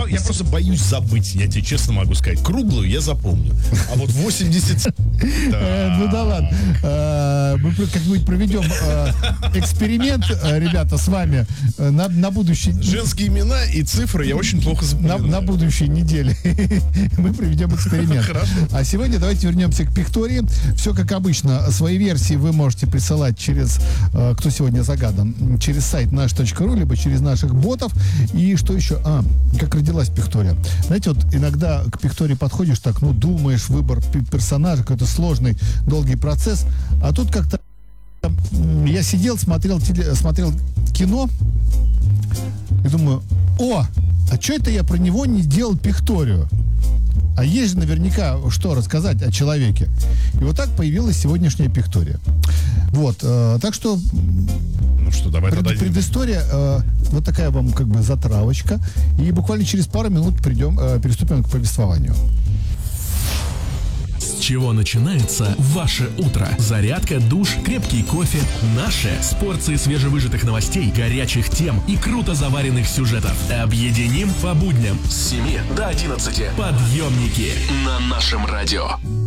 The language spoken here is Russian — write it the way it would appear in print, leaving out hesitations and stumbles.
Я просто боюсь забыть, я тебе честно могу сказать. Круглую я запомню. А вот 80... Ну да ладно. Мы как-нибудь проведем эксперимент, ребята, с вами на будущий... Женские имена и цифры я очень плохо запоминаю. На будущей неделе мы проведем эксперимент. Хорошо. А сегодня давайте вернемся к Пиктории. Все как обычно. Свои версии вы можете присылать через, кто сегодня загадан, через сайт наш.ру, либо через наших ботов. И что еще? Как родилась Пиктория. Знаете, вот иногда к Пиктории подходишь так, думаешь, выбор персонажа, какой-то сложный, долгий процесс. А тут как-то я сидел, смотрел кино и думаю, а что это я про него не делал Пикторию? А есть же наверняка что рассказать о человеке. И вот так появилась сегодняшняя Пиктория. Вот, так что... Ну что, давай предыстория, вот такая вам как бы затравочка. И буквально через пару минут переступим к повествованию. С чего начинается ваше утро? Зарядка, душ, крепкий кофе. Наше с порцией свежевыжатых новостей, горячих тем и круто заваренных сюжетов. Объединим по будням с 7 до 11. Подъемники на нашем радио.